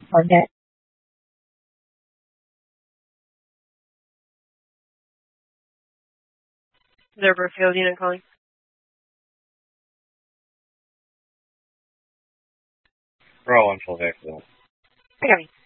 forget. Observer field unit calling. Roll 1 full vehicle. I got me.